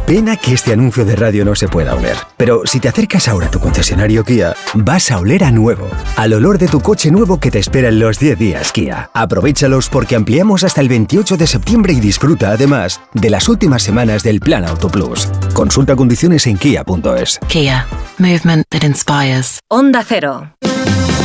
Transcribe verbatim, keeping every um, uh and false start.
Pena que este anuncio de radio no se pueda oler. Pero si te acercas ahora a tu concesionario Kia, vas a oler a nuevo. Al olor de tu coche nuevo que te espera en los diez días Kia. Aprovéchalos porque ampliamos hasta el veintiocho de septiembre y disfruta además de las últimas semanas del Plan Auto Plus. Consulta condiciones en kia punto es. Kia. Movement that inspires. Onda Cero.